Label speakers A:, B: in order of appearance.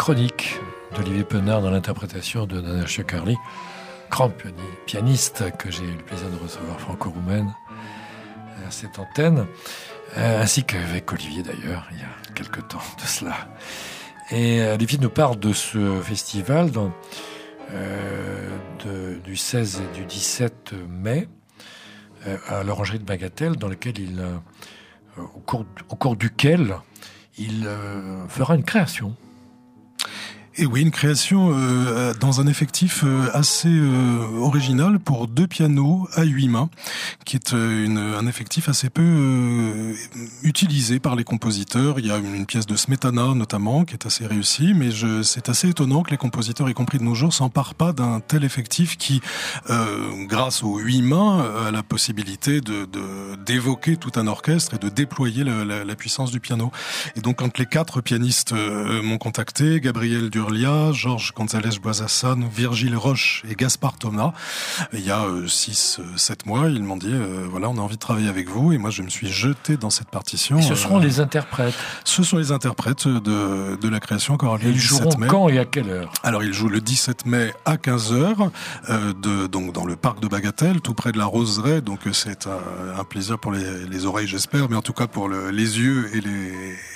A: chronique d'Olivier Penard dans l'interprétation de Nana Shirley, grande pianiste que j'ai eu le plaisir de recevoir franco-roumaine à cette antenne, ainsi qu'avec Olivier d'ailleurs, il y a quelque temps de cela. Et Olivier nous parle de ce festival du 16 et du 17 mai à l'Orangerie de Bagatelle, dans lequel au cours duquel il fera une création.
B: Et oui, une création dans un effectif assez original pour 2 pianos à 8 mains, qui est un effectif assez peu utilisé par les compositeurs. Il y a une pièce de Smetana notamment qui est assez réussie, mais c'est assez étonnant que les compositeurs, y compris de nos jours, s'emparent pas d'un tel effectif qui, grâce aux 8 mains, a la possibilité d'évoquer tout un orchestre et de déployer la puissance du piano. Et donc quand les 4 pianistes m'ont contacté, Gabriel Durlia, Georges González-Boisassan, Virgile Roche et Gaspard Thomas, il y a 6-7 mois, ils m'ont dit voilà, on a envie de travailler avec vous, et moi je me suis jeté dans cette partition.
A: Et ce seront les interprètes.
B: Ce sont les interprètes de la création chorale le 17 mai.
A: Quand et à quelle heure?
B: Alors ils jouent le 17 mai à 15h, donc dans le parc de Bagatelle, tout près de la Roseraie, donc c'est un plaisir pour les oreilles, j'espère, mais en tout cas pour les yeux et